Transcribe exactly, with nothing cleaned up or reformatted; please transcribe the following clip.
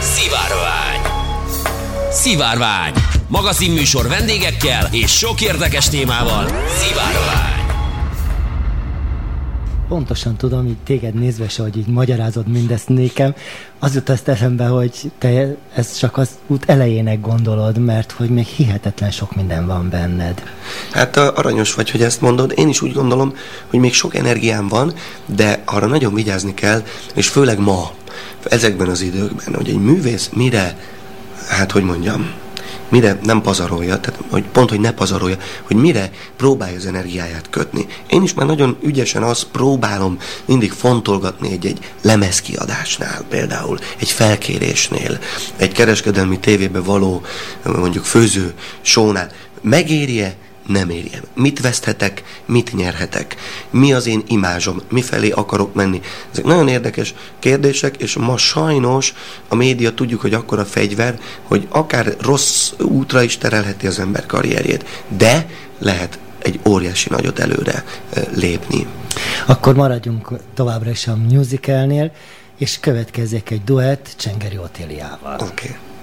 Szivárvány. Szivárvány. Magazinműsor vendégekkel és sok érdekes témával. Szivárvány. Pontosan tudom, így téged nézve se, hogy így magyarázod mindezt nékem, az jut azt eszembe, hogy te ezt csak az út elejének gondolod, mert hogy még hihetetlen sok minden van benned. Hát aranyos vagy, hogy ezt mondod. Én is úgy gondolom, hogy még sok energiám van, de arra nagyon vigyázni kell, és főleg ma, ezekben az időkben, hogy egy művész mire, hát hogy mondjam, mire nem pazarolja, tehát hogy pont, hogy ne pazarolja, hogy mire próbálja az energiáját kötni. Én is már nagyon ügyesen azt próbálom mindig fontolgatni egy-egy lemezkiadásnál, például egy felkérésnél, egy kereskedelmi tévébe való mondjuk főző shownál. Megéri-e? Nem érjem. Mit veszthetek, mit nyerhetek? Mi az én imázsom? Mifelé akarok menni? Ezek nagyon érdekes kérdések, és ma sajnos a média tudjuk, hogy akkora fegyver, hogy akár rossz útra is terelheti az ember karrierjét, de lehet egy óriási nagyot előre lépni. Akkor maradjunk továbbra is a musicalnél, és következzék egy duett Csengeri Otíliával. Oké. Okay.